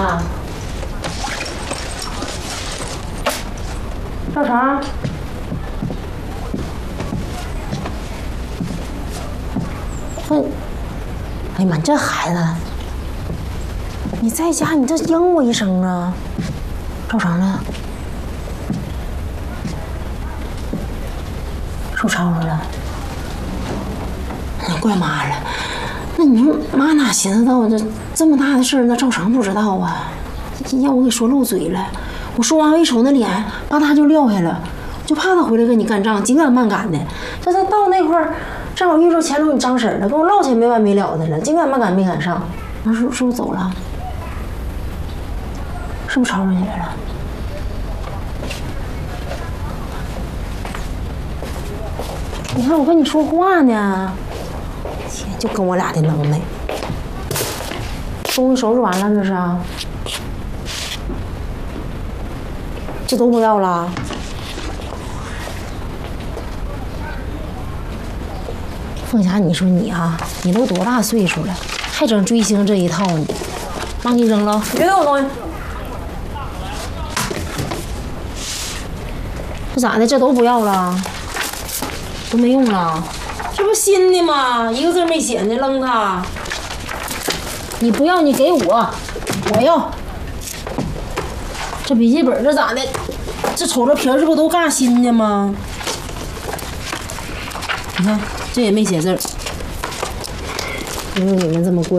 啊？赵成。 哎呀妈，这孩子，你在家你这应我一声啊！赵成呢？受吵着了。哎，怪妈了。那你说妈哪寻思到这么大的事儿，那赵成不知道啊？让我给说漏嘴了。我说完我一瞅那脸，吧嗒就撂下了，就怕他回来跟你干仗，紧赶慢赶的。这他到那块儿。 正好遇着前头你张婶了，跟我唠起没完没了的了，紧赶慢赶没赶上。那是不是走了？是不是吵上起来了？你看我跟你说话呢，天，就跟我俩的能耐。东西收拾完了这是？这都不要了？ 凤霞，你说你啊，你都多大岁数了，还整追星这一套呢？妈给你扔了，你别给我东西。这咋的？这都不要了，都没用了。这不新的吗？一个字没写呢，扔它。你不要，你给我，我要。这笔记本这咋的？这瞅着皮儿，这不都嘎新的吗？你看。 这也没写字儿，没有你们这么贵。